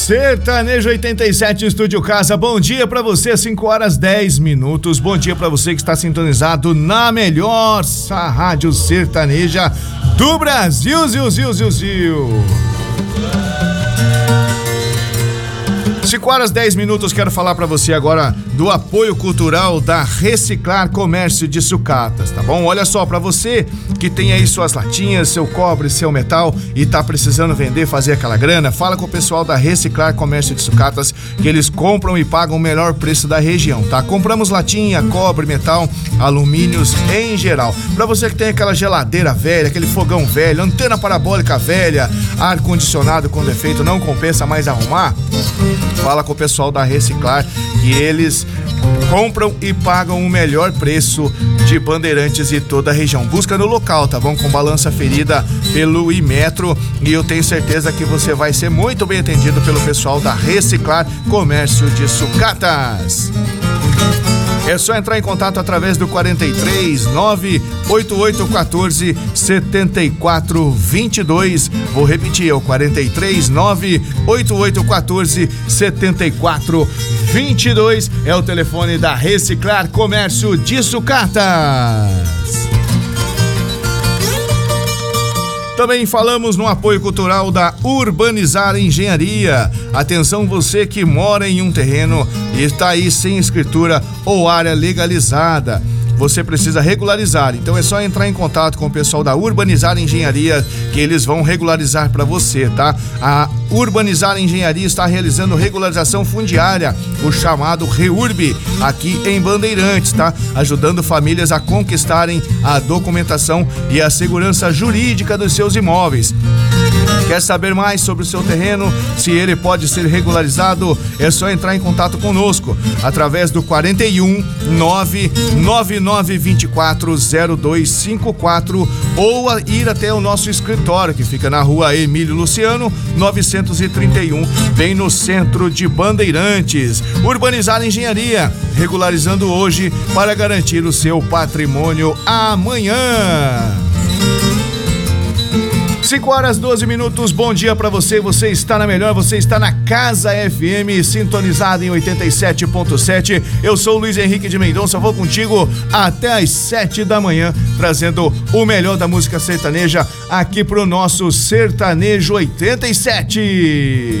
Sertanejo 87, Estúdio Casa, bom dia pra você, 5h10. Bom dia pra você que está sintonizado na melhor rádio sertaneja do Brasil, Zil. 5h10, quero falar pra você agora do apoio cultural da Reciclar Comércio de Sucatas, tá bom? Olha só, pra você que tem aí suas latinhas, seu cobre, seu metal e tá precisando vender, fazer aquela grana, fala com o pessoal da Reciclar Comércio de Sucatas que eles compram e pagam o melhor preço da região, tá? Compramos latinha, cobre, metal, alumínios em geral. Pra você que tem aquela geladeira velha, aquele fogão velho, antena parabólica velha, ar-condicionado com defeito, não compensa mais arrumar? Fala com o pessoal da Reciclar que eles compram e pagam o melhor preço de Bandeirantes e toda a região. Busca no local, tá bom? Com balança ferida pelo Imetro, e eu tenho certeza que você vai ser muito bem atendido pelo pessoal da Reciclar Comércio de Sucatas. É só entrar em contato através do 43 98814 7422. Vou repetir, é o 43 98814 7422. É o telefone da Reciclar Comércio de Sucatas. Também falamos no apoio cultural da Urbanizar Engenharia. Atenção, você que mora em um terreno e está aí sem escritura ou área legalizada. Você precisa regularizar, então é só entrar em contato com o pessoal da Urbanizar Engenharia que eles vão regularizar para você, tá? A Urbanizar Engenharia está realizando regularização fundiária, o chamado REURB, aqui em Bandeirantes, tá? Ajudando famílias a conquistarem a documentação e a segurança jurídica dos seus imóveis. Quer saber mais sobre o seu terreno, se ele pode ser regularizado? É só entrar em contato conosco através do 41 99924 0254 ou ir até o nosso escritório, que fica na rua Emílio Luciano 931, bem no centro de Bandeirantes. Urbanizar Engenharia, regularizando hoje para garantir o seu patrimônio amanhã. 5h12, bom dia pra você, você está na melhor, você está na Casa FM, sintonizado em 87.7, eu sou o Luiz Henrique de Mendonça, vou contigo até às 7 da manhã, trazendo o melhor da música sertaneja aqui pro nosso Sertanejo 87.